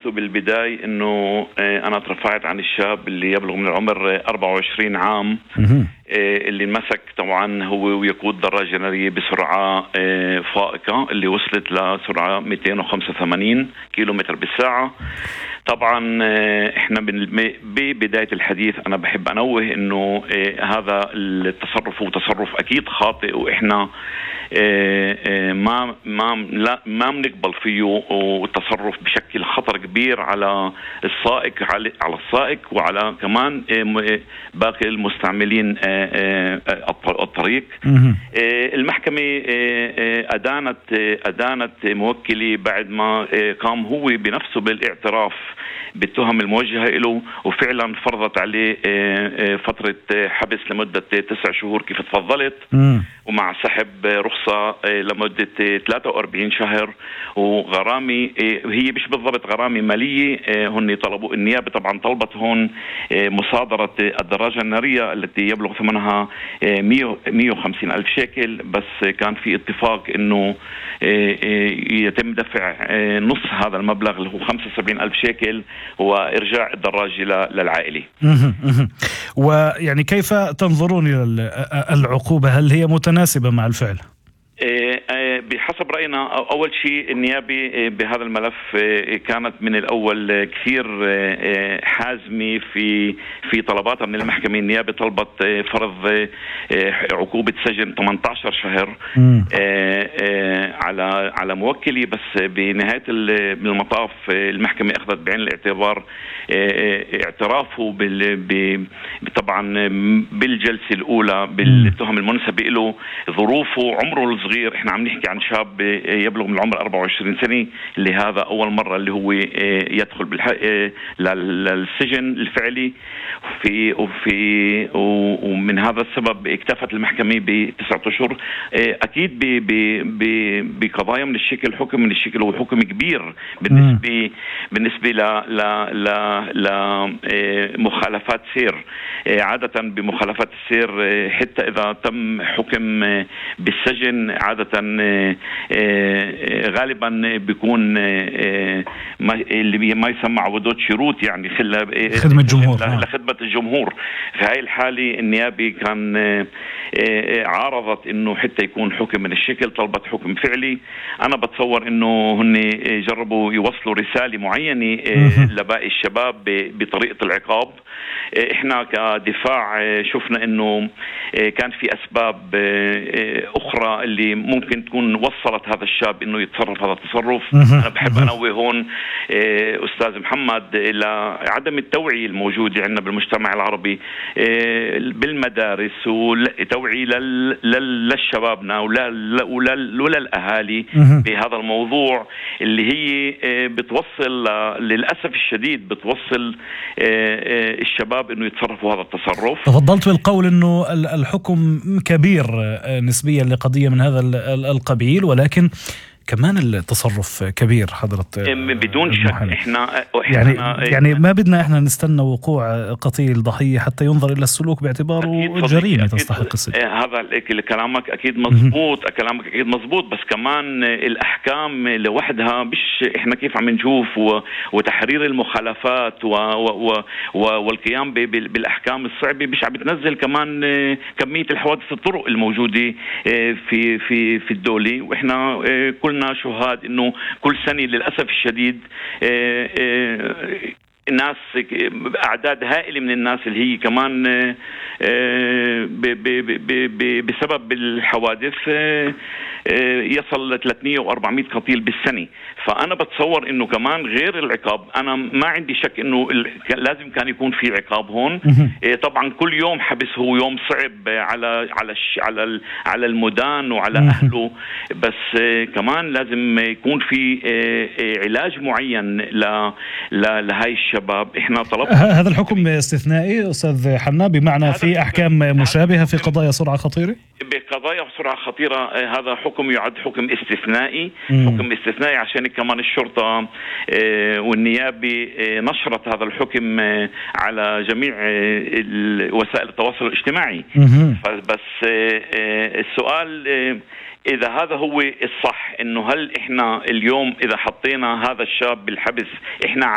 ذكرته بالبداية أنه أنا ترفعت عن الشاب اللي يبلغ من العمر 24 عام اللي مسك طبعا هو ويقود دراجة نارية بسرعة فائقة اللي وصلت لسرعة 285 كيلومتر بالساعة. طبعا احنا ببداية الحديث انا بحب انوه انه هذا التصرف هو تصرف اكيد خاطئ، واحنا ما بنقبل فيه، والتصرف بشكل خطر كبير على السائق على السائق وعلى كمان باقي المستعملين الطريق. المحكمة أدانت موكلي بعد ما قام هو بنفسه بالاعتراف بالتهم الموجهة له، وفعلا فرضت عليه فترة حبس لمدة 9 شهور كيف تفضلت، ومع سحب رخصة لمدة 43 شهر، وغرامة هي مش بالضبط غرامة مالية. هن طلبوا النيابة طبعا طلبت هون مصادرة الدراجة النارية التي يبلغ ثمنها 150 ألف شيكل، بس كان في اتفاق انه يتم دفع نص هذا المبلغ اللي هو 75 ألف شيكل وإرجاع الدراجة للعائلة. ويعني كيف تنظرون إلى العقوبة؟ هل هي متناسبة مع الفعل؟ بحسب رأينا أول شيء النيابة بهذا الملف كانت من الأول كثير حازمة في طلباتها من المحكمة. النيابة طلبت فرض عقوبة سجن 18 شهر على موكلي، بس بنهاية المطاف المحكمة أخذت بعين الاعتبار اعترافه طبعا بالجلسة الأولى بالتهم المنسبة له، ظروفه، عمره الصغير. احنا عم نحكي عن شاب يبلغ من العمر 24 سنة اللي هذا أول مرة اللي هو يدخل للسجن الفعلي ومن هذا السبب اكتفت المحكمة ب9 أشهر. أكيد بقضايا من الشكل حكم من الشكل هو حكم كبير بالنسبة لمخالفات سير. عادة بمخالفات السير حتى إذا تم حكم بالسجن عادة غالبا بيكون اللي ما يسمى عبودات شروط، يعني خدمة الجمهور لخدمة الجمهور. في هاي الحالة النيابي كان عارضت انه حتى يكون حكم من الشكل، طلبت حكم فعلي. انا بتصور انه هن جربوا يوصلوا رسالة معينة لباقي الشباب بطريقة العقاب. احنا كدفاع شفنا انه كان في اسباب اخرى اللي ممكن تكون وصلت هذا الشاب انه يتصرف هذا التصرف. انا بحب انوه هون استاذ محمد لعدم التوعية الموجودة عندنا بالمجتمع العربي بالمدارس، وتوعية للشبابنا وللأهالي بهذا الموضوع اللي هي بتوصل للأسف الشديد بتوصل الشباب انه يتصرفوا هذا التصرف. تفضلت بالقول انه الحكم كبير نسبيا لقضية من هذا القبيل، ولكن كمان التصرف كبير حضرة بدون شك. احنا يعني ما بدنا احنا نستنى وقوع قتيل ضحية حتى ينظر الى السلوك باعتباره جريمة تستحق السجن. هذا كلامك اكيد مضبوط، كلامك اكيد مضبوط، بس كمان الاحكام لوحدها مش احنا كيف عم نشوف وتحرير المخالفات والقيام بالاحكام الصعبة مش عم بتنزل كمان كمية الحوادث الطرق الموجودة في الدولة. واحنا كلنا شهاد انه كل سنة للأسف الشديد الناس أعداد هائلة من الناس اللي هي كمان بسبب الحوادث يصل ل 300 و400 قتيل بالسنة. فأنا بتصور إنه كمان غير العقاب، أنا ما عندي شك إنه لازم كان يكون في عقاب هون. طبعا كل يوم حبس هو يوم صعب على المدان وعلى أهله، بس كمان لازم يكون في علاج معين لهاي الشباب. إحنا طلبنا هذا الحكم استثنائي أستاذ حنا، بمعنى في أحكام مشابهة في قضايا سرعة خطيرة؟ بقضايا سرعة خطيرة هذا حكم يعد حكم استثنائي. حكم استثنائي عشان كمان الشرطة والنيابة نشرت هذا الحكم على جميع وسائل التواصل الاجتماعي. بس السؤال إذا هذا هو الصح، إنه هل إحنا اليوم إذا حطينا هذا الشاب بالحبس إحنا